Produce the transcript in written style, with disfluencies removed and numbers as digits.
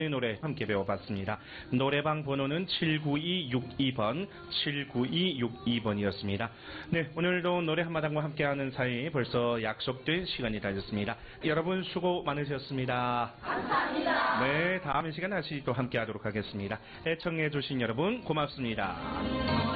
노래 함께 배워봤습니다. 노래방 번호는 79262번, 79262번이었습니다. 네, 오늘도 노래 한마당과 함께하는 사이 벌써 약속된 시간이 다졌습니다. 여러분 수고 많으셨습니다. 감사합니다. 네, 다음 시간 다시 또 함께하도록 하겠습니다. 애청해주신 여러분 고맙습니다.